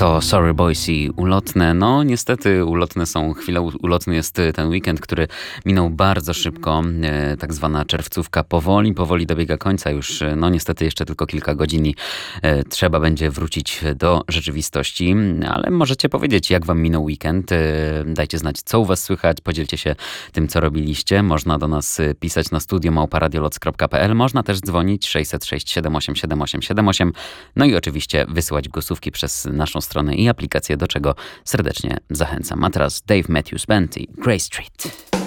To Sorry Boys i ulotne. No niestety ulotne są chwile, ulotny jest ten weekend, który minął bardzo szybko. Tak zwana czerwcówka powoli dobiega końca już. No niestety jeszcze tylko kilka godzin i trzeba będzie wrócić do rzeczywistości. Ale możecie powiedzieć, jak wam minął weekend. Dajcie znać, co u was słychać. Podzielcie się tym, co robiliście. Można do nas pisać na studio@radioloc.pl. Można też dzwonić 606 78 78 78. No i oczywiście wysyłać głosówki przez naszą stronę i aplikację, do czego serdecznie zachęcam. A teraz Dave Matthews Band i Grey Street.